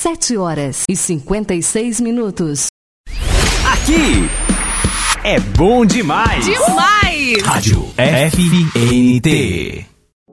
7h56. Aqui é bom demais. Demais! Rádio FNT.